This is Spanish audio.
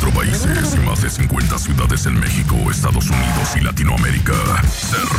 24 países y más de 50 ciudades en México, Estados Unidos y Latinoamérica.